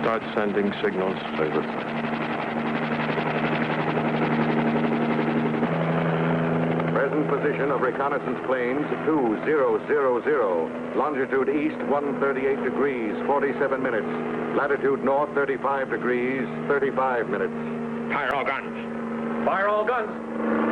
Start sending signals. Very good, sir. Present position of reconnaissance planes 2000. Longitude east 138 degrees, 47 minutes. Latitude north 35 degrees, 35 minutes. Fire all guns. Fire all guns.